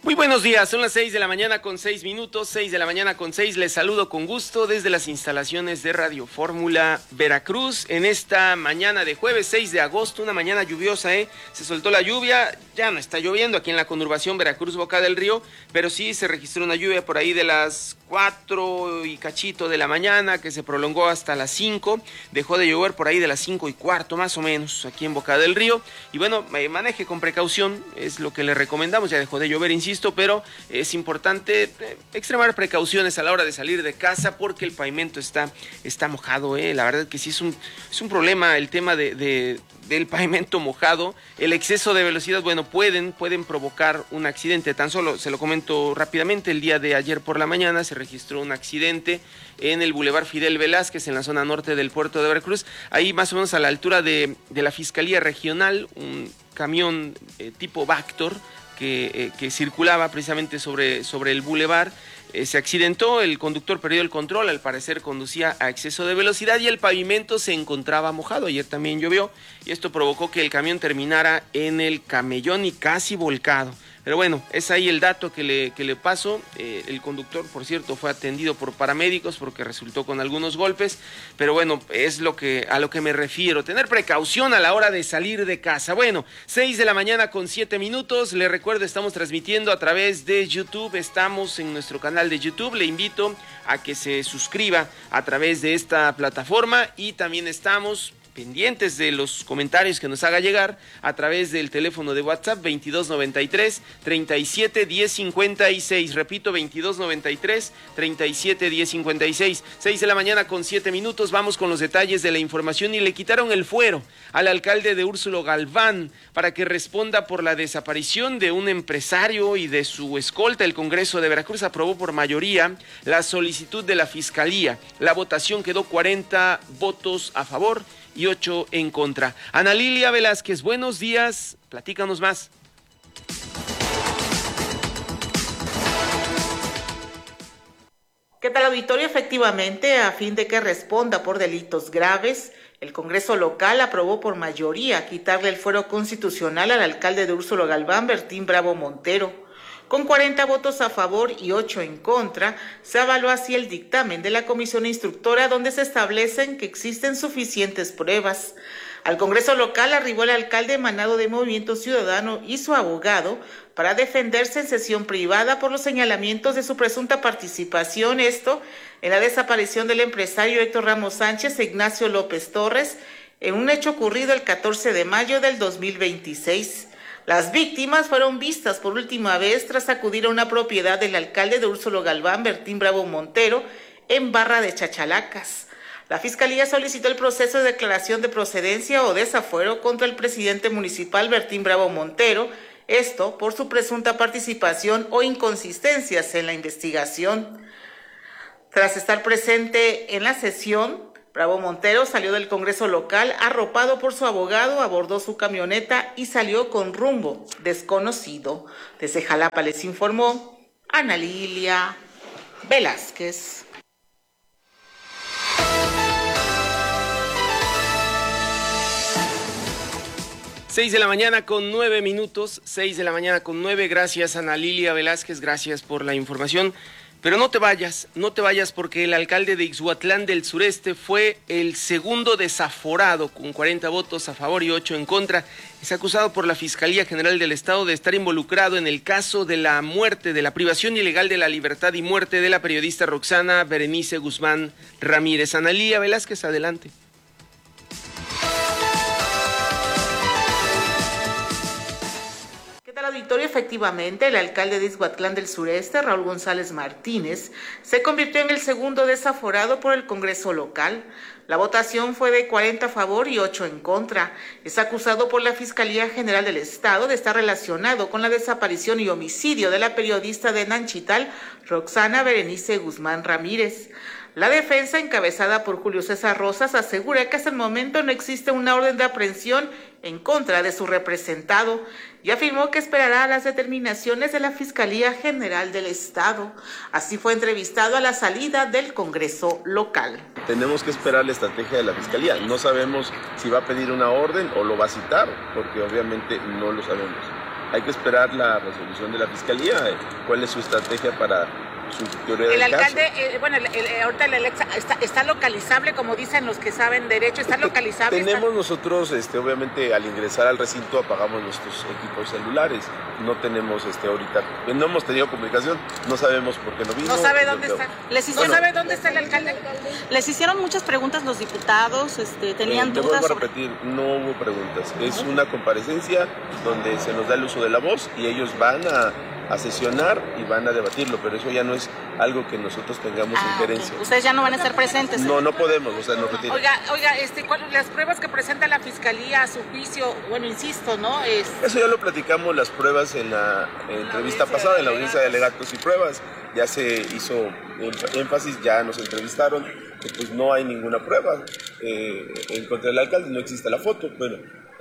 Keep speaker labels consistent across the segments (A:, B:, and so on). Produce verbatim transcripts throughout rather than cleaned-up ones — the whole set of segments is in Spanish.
A: Muy buenos días, son las seis de la mañana con seis minutos, seis de la mañana con seis, les saludo con gusto desde las instalaciones de Radio Fórmula Veracruz en esta mañana de jueves seis de agosto, una mañana lluviosa, ¿eh? Se soltó la lluvia, ya no está lloviendo aquí en la conurbación Veracruz Boca del Río, pero sí se registró una lluvia por ahí de las cuatro y cachito de la mañana que se prolongó hasta las cinco, dejó de llover por ahí de las cinco y cuarto más o menos aquí en Boca del Río, y bueno, maneje con precaución, es lo que le recomendamos, ya dejó de llover, insisto, pero es importante extremar precauciones a la hora de salir de casa porque el pavimento está, está mojado, ¿eh? La verdad que sí es un, es un problema el tema de, de, del pavimento mojado, el exceso de velocidad, bueno, pueden, pueden provocar un accidente, tan solo se lo comento rápidamente, el día de ayer por la mañana se registró un accidente en el Boulevard Fidel Velázquez, en la zona norte del puerto de Veracruz, ahí más o menos a la altura de, de la Fiscalía Regional, un camión eh, tipo Vactor, Que, eh, que circulaba precisamente sobre, sobre el bulevar, eh, se accidentó, el conductor perdió el control, al parecer conducía a exceso de velocidad y el pavimento se encontraba mojado, ayer también llovió y esto provocó que el camión terminara en el camellón y casi volcado. Pero bueno, es ahí el dato que le, que le paso. Eh, el conductor, por cierto, fue atendido por paramédicos porque resultó con algunos golpes. Pero bueno, es lo que, a lo que me refiero. Tener precaución a la hora de salir de casa. Bueno, seis de la mañana con siete minutos. Le recuerdo, estamos transmitiendo a través de YouTube. Estamos en nuestro canal de YouTube. Le invito a que se suscriba a través de esta plataforma. Y también estamos pendientes de los comentarios que nos haga llegar a través del teléfono de WhatsApp veintidós noventa y tres, treinta y siete, diez cincuenta y seis, repito, veintidós noventa y tres, treinta y siete, diez cincuenta y seis, seis de la mañana con siete minutos, vamos con los detalles de la información. Y le quitaron el fuero al alcalde de Úrsulo Galván para que responda por la desaparición de un empresario y de su escolta. El Congreso de Veracruz aprobó por mayoría la solicitud de la Fiscalía. La votación quedó cuarenta votos a favor y ocho en contra. Ana Lilia Velázquez, buenos días, platícanos más.
B: ¿Qué tal, auditorio? Efectivamente, a fin de que responda por delitos graves, el Congreso local aprobó por mayoría quitarle el fuero constitucional al alcalde de Úrsulo Galván, Bertín Bravo Montero. Con cuarenta votos a favor y ocho en contra, se avaló así el dictamen de la comisión instructora donde se establecen que existen suficientes pruebas. Al Congreso local arribó el alcalde emanado de Movimiento Ciudadano y su abogado para defenderse en sesión privada por los señalamientos de su presunta participación, esto en la desaparición del empresario Héctor Ramos Sánchez e Ignacio López Torres, en un hecho ocurrido el catorce de mayo del dos mil veintiséis. Las víctimas fueron vistas por última vez tras acudir a una propiedad del alcalde de Úrsulo Galván, Bertín Bravo Montero, en Barra de Chachalacas. La Fiscalía solicitó el proceso de declaración de procedencia o desafuero contra el presidente municipal Bertín Bravo Montero, esto por su presunta participación o inconsistencias en la investigación. Tras estar presente en la sesión, Bravo Montero salió del Congreso local arropado por su abogado, abordó su camioneta y salió con rumbo desconocido. Desde Jalapa les informó Ana Lilia Velázquez.
A: Seis de la mañana con nueve minutos, seis de la mañana con nueve, gracias Ana Lilia Velázquez, gracias por la información. Pero no te vayas, no te vayas porque el alcalde de Ixhuatlán del Sureste fue el segundo desaforado con cuarenta votos a favor y ocho en contra. Es acusado por la Fiscalía General del Estado de estar involucrado en el caso de la muerte, de la privación ilegal de la libertad y muerte de la periodista Roxana Berenice Guzmán Ramírez. Ana Lilia Velázquez, adelante.
B: Auditorio, efectivamente, el alcalde de Ixhuatlán del Sureste, Raúl González Martínez, se convirtió en el segundo desaforado por el Congreso local. La votación fue de cuarenta a favor y ocho en contra. Es acusado por la Fiscalía General del Estado de estar relacionado con la desaparición y homicidio de la periodista de Nanchital, Roxana Berenice Guzmán Ramírez. La defensa, encabezada por Julio César Rosas, asegura que hasta el momento no existe una orden de aprehensión en contra de su representado y afirmó que esperará las determinaciones de la Fiscalía General del Estado. Así fue entrevistado a la salida del Congreso local.
C: Tenemos que esperar la estrategia de la Fiscalía. No sabemos si va a pedir una orden o lo va a citar, porque obviamente no lo sabemos. hay que esperar la resolución de la Fiscalía, eh, cuál es su estrategia para su teoría del
B: El alcalde,
C: caso.
B: eh, bueno, el, el, ahorita el Alexa está, está localizable, como dicen los que saben derecho, está localizable.
C: Tenemos
B: está...
C: nosotros, este, obviamente, al ingresar al recinto apagamos nuestros equipos celulares. No tenemos, este, ahorita, no hemos tenido comunicación, no sabemos por qué no vino.
B: No sabe dónde
C: no,
B: está.
D: Les
B: ¿No
D: hicieron,
B: sabe dónde está el alcalde?
D: Les hicieron muchas preguntas los diputados, este, tenían
C: eh, te
D: dudas
C: vuelvo a
D: sobre...
C: repetir, no hubo preguntas. Es una comparecencia donde se nos da el uso de la voz y ellos van a, a sesionar y van a debatirlo, pero eso ya no es algo que nosotros tengamos
D: Ah,
C: injerencia.
D: okay. Ustedes ya no van a estar presentes.
C: No, no podemos, o sea, no retiran.
B: Oiga, oiga, este, ¿cuáles las pruebas que presenta la Fiscalía a su juicio? Bueno, insisto, ¿no? Es...
C: Eso ya lo platicamos las pruebas en la entrevista pasada, en la audiencia de alegatos y pruebas. Ya se hizo énfasis, ya nos entrevistaron, que pues no hay ninguna prueba eh, en contra del alcalde, no existe la foto. Bueno,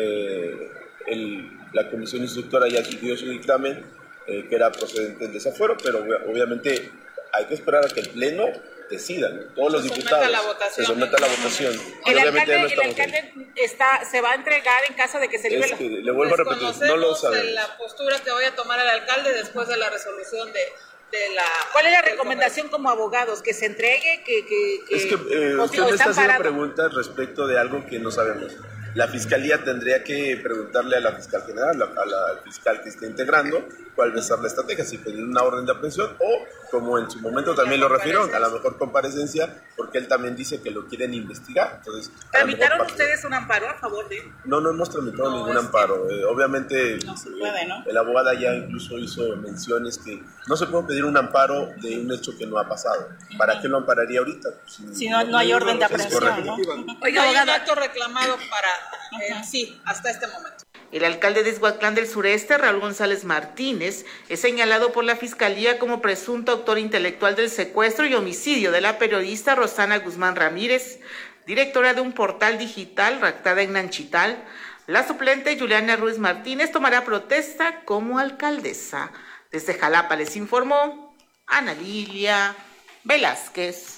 C: eh, el, la comisión instructora ya dio su dictamen, eh, que era procedente del desafuero, pero obviamente hay que esperar a que el Pleno decida, ¿no? Todos los diputados se someta a la votación. Y
B: El
C: obviamente
B: alcalde,
C: no
B: el
C: estamos
B: alcalde está, se va a entregar en caso de que se libre
C: es
B: la...
C: que, le vuelvo a repetir, no lo sabemos.
E: La postura que vaya a tomar el alcalde después de la resolución de, de la...
B: ¿Cuál es la recomendación como abogados? ¿Que se entregue? ¿Que, que, que
C: Es que eh,
B: o,
C: usted
B: o
C: me está
B: están
C: haciendo
B: parados?
C: preguntas respecto de algo que no sabemos. La Fiscalía tendría que preguntarle a la fiscal general, a la fiscal que esté integrando, cuál va a ser la estrategia, si pedir una orden de aprehensión o, como en su momento también lo refirieron, a la mejor comparecencia, porque él también dice que lo quieren investigar. Entonces,
B: ¿Tramitaron
C: parte...
B: ustedes un amparo a favor de él?
C: No, no hemos tramitado
E: No,
C: ningún
E: es
C: amparo. Eh, obviamente,
E: no se puede, ¿no?
C: el abogado ya incluso hizo menciones que no se puede pedir un amparo de un hecho que no ha pasado. ¿Para qué lo ampararía ahorita?
D: Si si no, no hay orden de aprehensión, ¿no?
E: Oiga, hay un acto reclamado para... Eh, sí, hasta este momento.
B: El alcalde de Izhuatlán del Sureste, Raúl González Martínez, es señalado por la Fiscalía como presunto autor intelectual del secuestro y homicidio de la periodista Rosana Guzmán Ramírez, directora de un portal digital raptada en Nanchital. La suplente Juliana Ruiz Martínez tomará protesta como alcaldesa. Desde Jalapa les informó Ana Lilia Velázquez.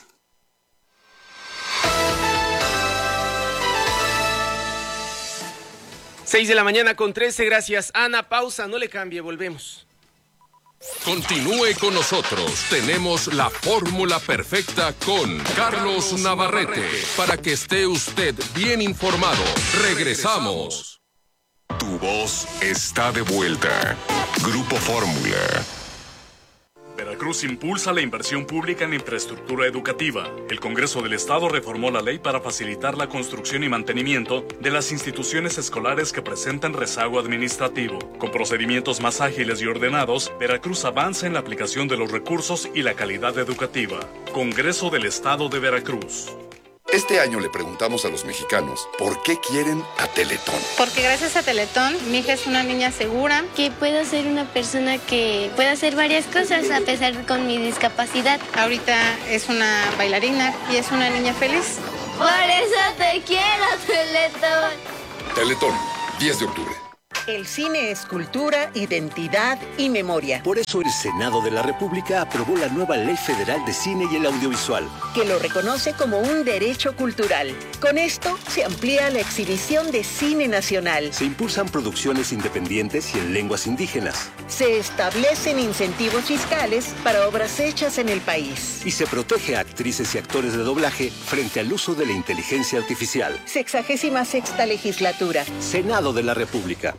A: seis de la mañana con trece, gracias Ana. Pausa, no le cambie, volvemos.
F: Continúe con nosotros. Tenemos la fórmula perfecta con Carlos Navarrete para que esté usted bien informado. Regresamos.
G: Tu voz está de vuelta. Grupo Fórmula.
H: Veracruz impulsa la inversión pública en infraestructura educativa. El Congreso del Estado reformó la ley para facilitar la construcción y mantenimiento de las instituciones escolares que presentan rezago administrativo. Con procedimientos más ágiles y ordenados, Veracruz avanza en la aplicación de los recursos y la calidad educativa. Congreso del Estado de Veracruz.
G: Este año le preguntamos a los mexicanos por qué quieren a Teletón.
I: Porque gracias a Teletón, mi hija es una niña segura.
J: Que puedo ser una persona que puede hacer varias cosas a pesar de con mi discapacidad.
I: Ahorita es una bailarina y es una niña feliz.
J: Por eso te quiero, Teletón.
G: Teletón, diez de octubre.
K: El cine es cultura, identidad y memoria.
L: Por eso el Senado de la República aprobó la nueva Ley Federal de Cine y el Audiovisual,
K: que lo reconoce como un derecho cultural. Con esto se amplía la exhibición de cine nacional.
L: Se impulsan producciones independientes y en lenguas indígenas.
K: Se establecen incentivos fiscales para obras hechas en el país.
L: Y se protege a actrices y actores de doblaje frente al uso de la inteligencia artificial.
K: Sexagésima sexta legislatura.
L: Senado de la República.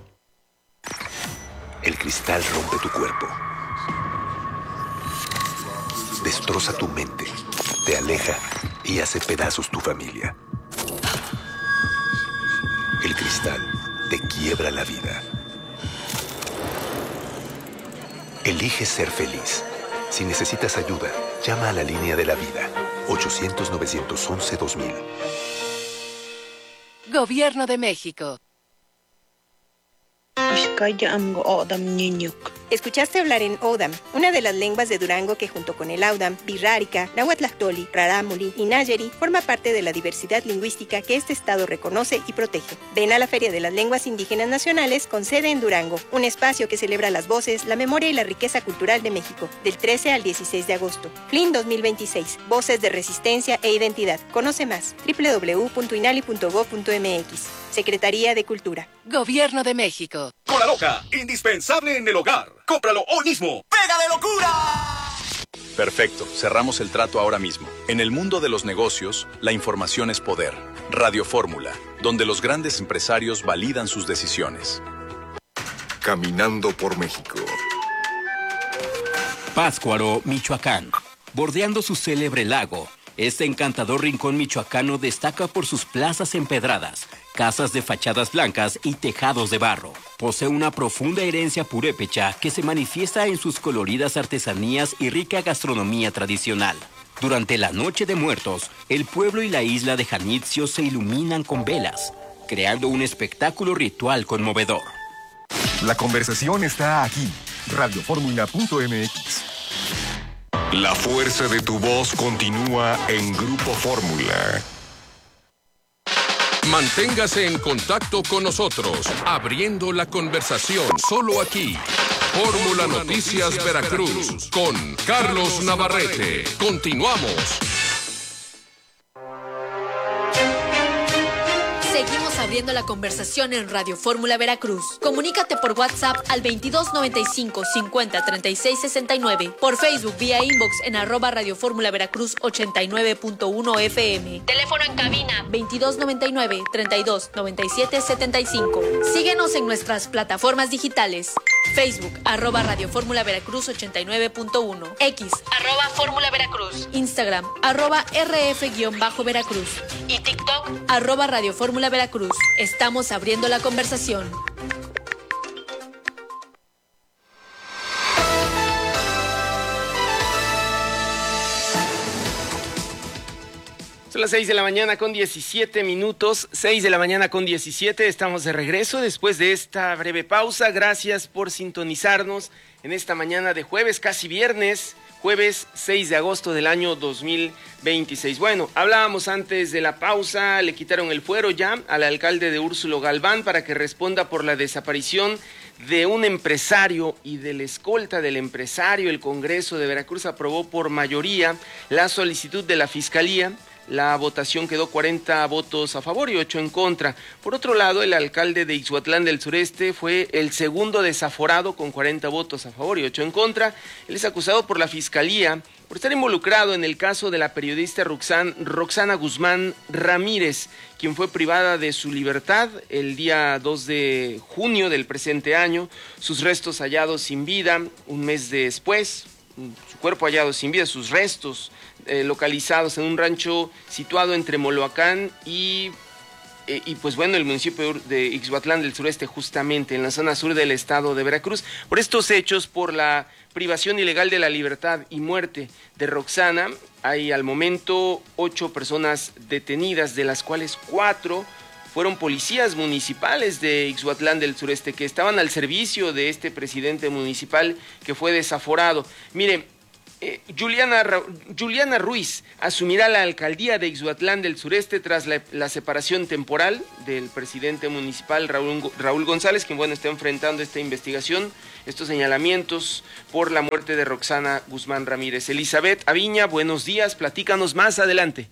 M: El cristal rompe tu cuerpo, destroza tu mente, te aleja y hace pedazos tu familia. El cristal te quiebra la vida. Elige ser feliz. Si necesitas ayuda, llama a la línea de la vida, ochocientos, novecientos once, dos mil.
N: Gobierno de México.
O: Escuchaste hablar en Odam, una de las lenguas de Durango que junto con el Audam, Birrárica, Nahuatlactoli, Rarámuri y Nayeri forma parte de la diversidad lingüística que este estado reconoce y protege. Ven a la Feria de las Lenguas Indígenas Nacionales con sede en Durango, un espacio que celebra las voces, la memoria y la riqueza cultural de México, del trece al dieciséis de agosto. F L I N dos mil veintiséis, Voces de Resistencia e Identidad. Conoce más, doble u doble u doble u punto inali punto gob punto m x. Secretaría de Cultura.
N: Gobierno de México. Cola Loca, indispensable en el hogar. Cómpralo hoy mismo. ¡Pega de locura!
P: Perfecto, cerramos el trato ahora mismo. En el mundo de los negocios, la información es poder. Radio Fórmula, donde los grandes empresarios validan sus decisiones.
G: Caminando por México.
Q: Pátzcuaro, Michoacán. Bordeando su célebre lago, este encantador rincón michoacano destaca por sus plazas empedradas, casas de fachadas blancas y tejados de barro. Posee una profunda herencia purépecha que se manifiesta en sus coloridas artesanías y rica gastronomía tradicional. Durante la Noche de Muertos, el pueblo y la isla de Janitzio se iluminan con velas, creando un espectáculo ritual conmovedor.
G: La conversación está aquí. radio fórmula punto m x. La fuerza de tu voz continúa en Grupo Fórmula.
F: Manténgase en contacto con nosotros, abriendo la conversación solo aquí. Fórmula Noticias Veracruz con Carlos Navarrete. Continuamos.
R: Seguimos abriendo la conversación en Radio Fórmula Veracruz. Comunícate por WhatsApp al veintidós noventa y cinco cincuenta treinta y seis sesenta y nueve. Por Facebook vía inbox en arroba Radio Fórmula Veracruz ochenta y nueve punto uno F M. Teléfono en cabina veintidós noventa y nueve treinta y dos noventa y siete setenta y cinco. Síguenos en nuestras plataformas digitales. Facebook arroba Radio Fórmula Veracruz ochenta y nueve punto uno. X arroba Fórmula Veracruz. Instagram arroba R F-Veracruz. Y TikTok arroba Radio Fórmula Veracruz. Estamos abriendo la conversación.
A: Son las seis de la mañana con diecisiete minutos, seis de la mañana con diecisiete, estamos de regreso después de esta breve pausa. Gracias por sintonizarnos en esta mañana de jueves, casi viernes, jueves seis de agosto del año dos mil veintiséis. Bueno, hablábamos antes de la pausa, le quitaron el fuero ya al alcalde de Úrsulo Galván para que responda por la desaparición de un empresario y de la escolta del empresario. El Congreso de Veracruz aprobó por mayoría la solicitud de la Fiscalía. La votación quedó cuarenta votos a favor y ocho en contra. Por otro lado, el alcalde de Ixhuatlán del Sureste fue el segundo desaforado con cuarenta votos a favor y ocho en contra. Él es acusado por la Fiscalía por estar involucrado en el caso de la periodista Roxana, Roxana Guzmán Ramírez, quien fue privada de su libertad el día dos de junio del presente año. Sus restos hallados sin vida un mes después, su cuerpo hallado sin vida, sus restos Eh, localizados en un rancho situado entre Moloacán y, eh, y pues bueno, el municipio de Ixhuatlán del Sureste, justamente en la zona sur del estado de Veracruz. Por estos hechos, por la privación ilegal de la libertad y muerte de Roxana, hay al momento ocho personas detenidas, de las cuales cuatro fueron policías municipales de Ixhuatlán del Sureste que estaban al servicio de este presidente municipal que fue desaforado. Mire, Eh, Juliana, Juliana Ruiz asumirá la alcaldía de Ixhuatlán del Sureste tras la, la separación temporal del presidente municipal Raúl, Raúl González, quien bueno está enfrentando esta investigación, estos señalamientos por la muerte de Roxana Guzmán Ramírez. Elizabeth Aviña, buenos días, platícanos más adelante.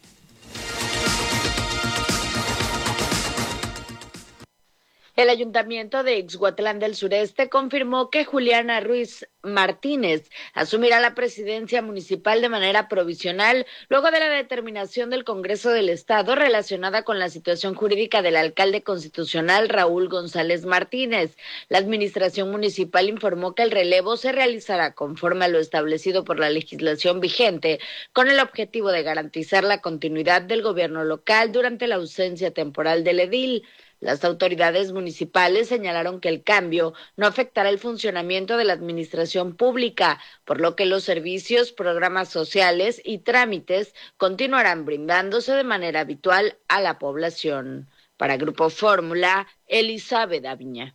S: El Ayuntamiento de Ixhuatlán del Sureste confirmó que Juliana Ruiz Martínez asumirá la presidencia municipal de manera provisional luego de la determinación del Congreso del Estado relacionada con la situación jurídica del alcalde constitucional Raúl González Martínez. La administración municipal informó que el relevo se realizará conforme a lo establecido por la legislación vigente, con el objetivo de garantizar la continuidad del gobierno local durante la ausencia temporal del edil. Las autoridades municipales señalaron que el cambio no afectará el funcionamiento de la administración pública, por lo que los servicios, programas sociales y trámites continuarán brindándose de manera habitual a la población. Para Grupo Fórmula, Elizabeth Aviña.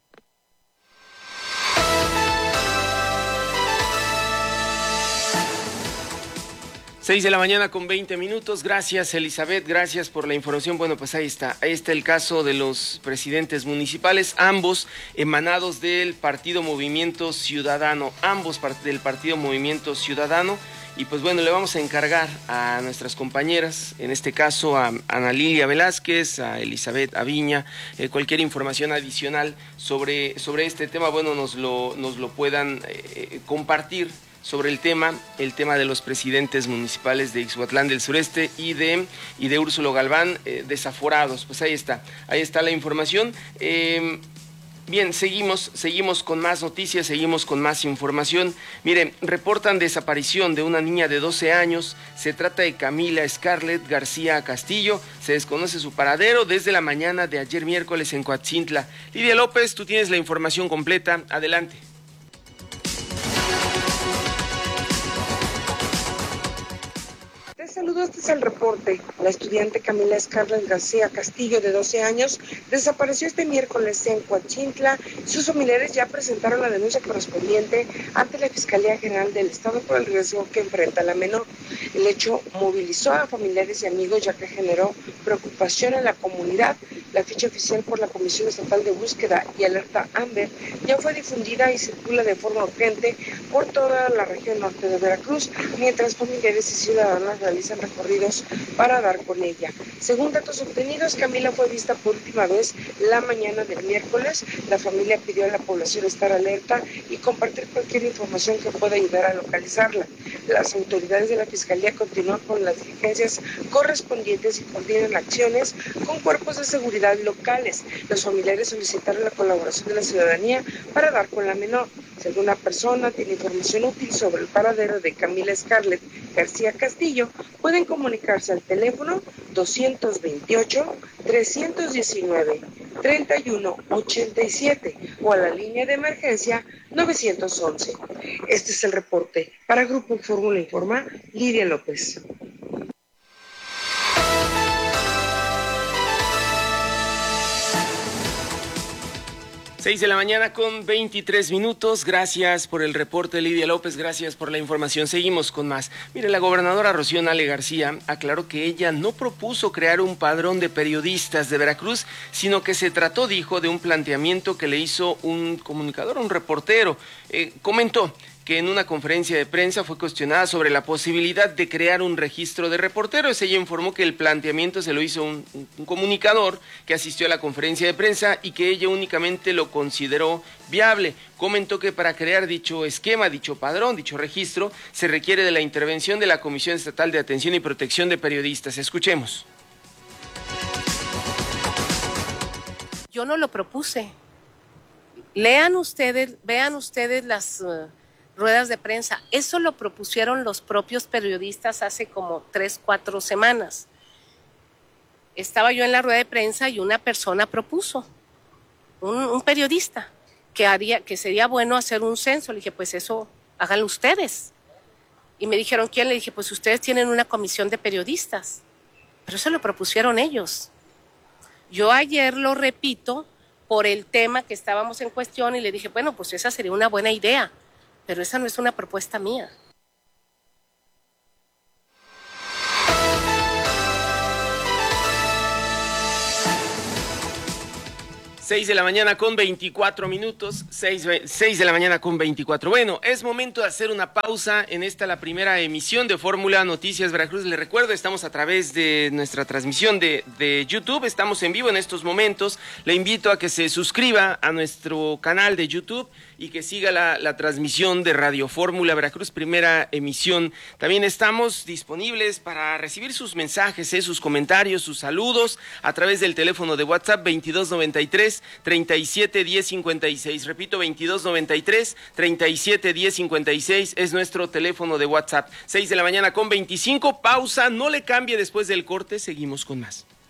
A: Seis de la mañana con veinte minutos. Gracias, Elizabeth, gracias por la información. Bueno, pues ahí está, ahí está el caso de los presidentes municipales, ambos emanados del Partido Movimiento Ciudadano, ambos part- del Partido Movimiento Ciudadano, Y pues bueno, le vamos a encargar a nuestras compañeras, en este caso a Ana Lilia Velázquez, a Elizabeth Aviña, eh, cualquier información adicional sobre, sobre este tema, bueno, nos lo, nos lo puedan eh, compartir sobre el tema, el tema de los presidentes municipales de Ixhuatlán del Sureste y de, y de Úrsulo Galván, eh, desaforados. Pues ahí está, ahí está la información. Eh, Bien, seguimos, seguimos con más noticias, seguimos con más información. Miren, reportan desaparición de una niña de doce años. Se trata de Camila Scarlett García Castillo. Se desconoce su paradero desde la mañana de ayer miércoles en Coatzintla. Lidia López, tú tienes la información completa. Adelante.
T: Saludos, este es el reporte. La estudiante Camila Scarlett García Castillo, de doce años, desapareció este miércoles en Coatzintla. Sus familiares ya presentaron la denuncia correspondiente ante la Fiscalía General del Estado por el riesgo que enfrenta la menor. El hecho movilizó a familiares y amigos, ya que generó preocupación en la comunidad. La ficha oficial por la Comisión Estatal de Búsqueda y Alerta Amber ya fue difundida y circula de forma urgente por toda la región norte de Veracruz, mientras familiares y ciudadanos realizan recorridos para dar con ella. Según datos obtenidos, Camila fue vista por última vez la mañana del miércoles. La familia pidió a la población estar alerta y compartir cualquier información que pueda ayudar a localizarla. Las autoridades de la Fiscalía continúan con las diligencias correspondientes y coordinan acciones con cuerpos de seguridad locales. Los familiares solicitaron la colaboración de la ciudadanía para dar con la menor. Si alguna persona tiene información útil sobre el paradero de Camila Scarlett García Castillo, pueden comunicarse al teléfono doscientos veintiocho, trescientos diecinueve, treinta y uno ochenta y siete o a la línea de emergencia novecientos once. Este es el reporte. Para Grupo Fórmula Informa, Lidia López.
A: seis de la mañana con veintitrés minutos. Gracias por el reporte, Lidia López. Gracias por la información. Seguimos con más. Mire, la gobernadora Rocío Nale García aclaró que ella no propuso crear un padrón de periodistas de Veracruz, sino que se trató, dijo, de un planteamiento que le hizo un comunicador, un reportero. Eh, comentó que en una conferencia de prensa fue cuestionada sobre la posibilidad de crear un registro de reporteros. Ella informó que el planteamiento se lo hizo un, un comunicador que asistió a la conferencia de prensa y que ella únicamente lo consideró viable. Comentó que para crear dicho esquema, dicho padrón, dicho registro, se requiere de la intervención de la Comisión Estatal de Atención y Protección de Periodistas. Escuchemos.
U: Yo no lo propuse. Lean ustedes, vean ustedes las Uh... ruedas de prensa. Eso lo propusieron los propios periodistas hace como tres, cuatro semanas. Estaba yo en la rueda de prensa y una persona propuso, un, un periodista, que haría, que sería bueno hacer un censo. Le dije, pues eso, háganlo ustedes. Y me dijeron, ¿quién? Le dije, pues ustedes tienen una comisión de periodistas. Pero eso lo propusieron ellos. Yo ayer lo repito por el tema que estábamos en cuestión y le dije, bueno, pues esa sería una buena idea. Pero esa no es una propuesta mía.
A: seis de la mañana con veinticuatro minutos, seis de la mañana con veinticuatro. Bueno, es momento de hacer una pausa en esta, la primera emisión de Fórmula Noticias Veracruz. Les recuerdo, estamos a través de nuestra transmisión de, de YouTube, estamos en vivo en estos momentos. Le invito a que se suscriba a nuestro canal de YouTube y que siga la, la transmisión de Radio Fórmula Veracruz, primera emisión. También estamos disponibles para recibir sus mensajes, eh, sus comentarios, sus saludos a través del teléfono de WhatsApp veintidós noventa y tres, treinta y siete, diez cincuenta y seis. Repito, veintidós noventa y tres, treinta y siete, diez cincuenta y seis es nuestro teléfono de WhatsApp. seis de la mañana con veinticinco, pausa, no le cambie después del corte, seguimos con más.